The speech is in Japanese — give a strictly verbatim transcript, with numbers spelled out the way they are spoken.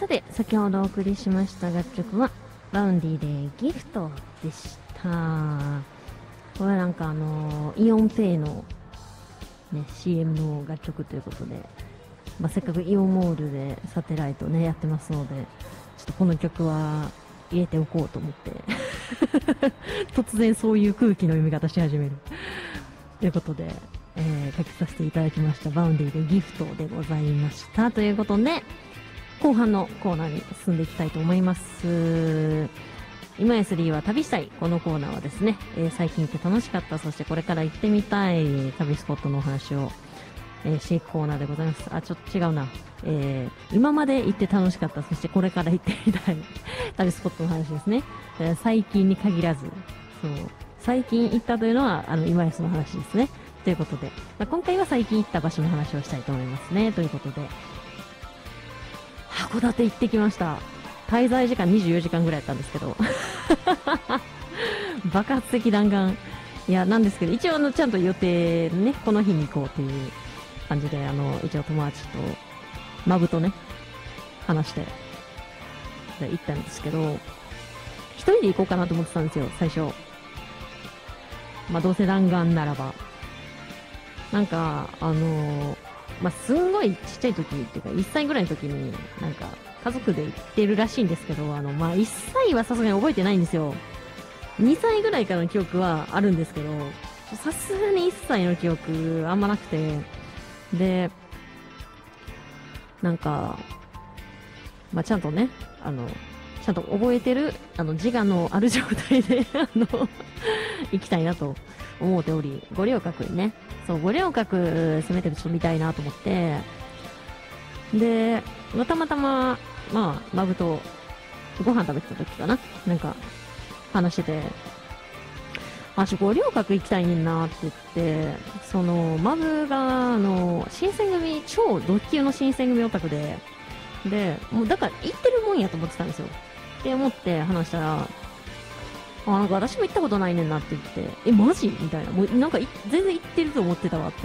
さて、先ほどお送りしました楽曲は、バウンディでギフトでした。これはなんかあのー、イオンペイの、ね、シーエム の楽曲ということで、まあ、せっかくイオンモールでサテライトね、やってますので、ちょっとこの曲は入れておこうと思って、突然そういう空気の読み方し始める。ということで、えー、書きさせていただきました。バウンディでギフトでございました。ということで、後半のコーナーに進んでいきたいと思います。今やスリーは旅したい。このコーナーはですね、えー、最近行って楽しかった、そしてこれから行ってみたい旅スポットのお話を、えー、していくコーナーでございます。あ、ちょっと違うな。えー、今まで行って楽しかった、そしてこれから行ってみたい旅スポットの話ですね。えー、最近に限らず、そう、最近行ったというのは、あの、今やすの話ですね。ということで、まあ、今回は最近行った場所の話をしたいと思いますね。ということで、函館行ってきました。滞在時間にじゅうよじかんぐらいやったんですけど爆発的弾丸いやなんですけど、一応あのちゃんと予定ね、この日に行こうっていう感じで、あの一応友達とマブとね話してで行ったんですけど、一人で行こうかなと思ってたんですよ最初。まあどうせ弾丸ならば、なんかあのーまあ、すんごいちっちゃい時っていうか、いっさいぐらいの時に、なんか、家族で行ってるらしいんですけど、あの、まあ、いっさいはさすがに覚えてないんですよ。にさいぐらいからの記憶はあるんですけど、さすがにいっさいの記憶あんまなくて、で、なんか、まあ、ちゃんとね、あの、ちゃんと覚えてる、あの、自我のある状態で、あの、行きたいなと思っており、五稜郭にね、そう、五稜郭せめてちょっと見たいなと思って、で、たまたま、まあ、マブとご飯食べてた時かな、なんか、話してて、あ、ちょ、五稜郭行きたいねんなって言って、その、マブが、あの、新選組、超ド級の新選組オタクで、で、もうだから行ってるもんやと思ってたんですよ。って思って話したら、あ、なんか私も行ったことないねんなって言って、え、マジみたいな。もうなんか全然行ってると思ってたわって